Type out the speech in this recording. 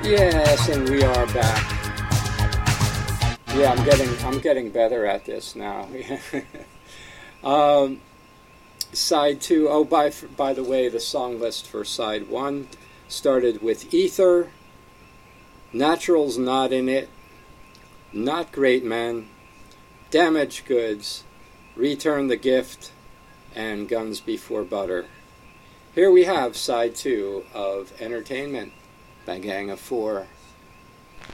Yes, and we are back. Yeah, I'm getting better at this now. Side two. Oh, by the way, the song list for side one started with Ether, Natural's Not in It, Not Great Men, Damaged Goods, Return the Gift, and Guns Before Butter. Here we have side two of Entertainment by Gang of Four.